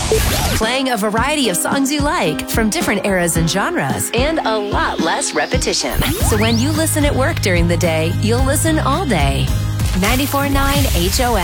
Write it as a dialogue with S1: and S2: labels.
S1: Playing a variety of songs you like from different eras and genres, and a lot less repetition. So when you listen at work during the day, you'll listen all day. 94.9 HOM.